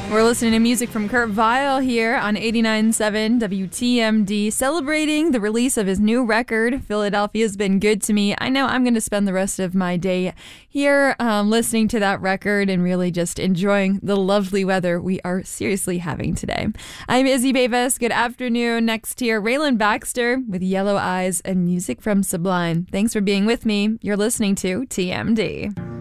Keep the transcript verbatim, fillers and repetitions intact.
We're listening to music from Kurt Vile here on eighty-nine point seven W T M D, celebrating the release of his new record, Philadelphia's Been Good to Me. I know I'm going to spend the rest of my day here um, listening to that record and really just enjoying the lovely weather we are seriously having today. I'm Izzy Bevis. Good afternoon. Next here, Raylan Baxter with Yellow Eyes and music from Sublime. Thanks for being with me. You're listening to T M D.